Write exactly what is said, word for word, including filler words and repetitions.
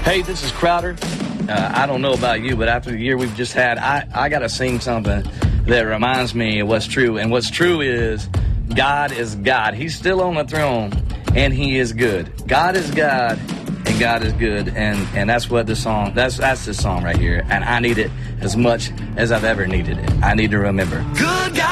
Hey, this is Crowder. Uh, I don't know about you, but after the year we've just had, I, I got to sing something that reminds me of what's true. And what's true is God is God. He's still on the throne, and he is good. God is God, and God is good. And, and that's what the song, that's, that's the song right here. And I need it as much as I've ever needed it. I need to remember. Good God.